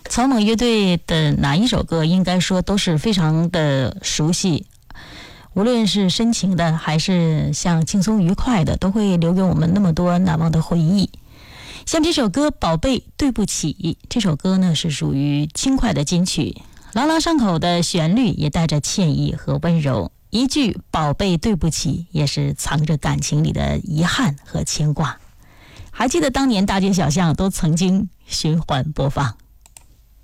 草蜢乐队的哪一首歌应该说都是非常的熟悉，无论是深情的还是像轻松愉快的，都会留给我们那么多难忘的回忆。像这首歌《宝贝对不起》，这首歌呢是属于轻快的金曲，朗朗上口的旋律也带着歉意和温柔，一句宝贝对不起也是藏着感情里的遗憾和牵挂。还记得当年大街小巷都曾经循环播放。